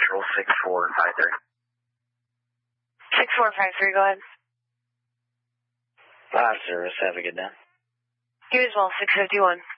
Central 6453. 6453, go ahead. 5 service, have a good day. You as well, 651.